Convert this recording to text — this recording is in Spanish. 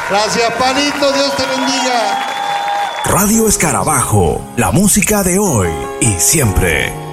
Gracias, Panito, Dios te bendiga. Radio Escarabajo, la música de hoy y siempre.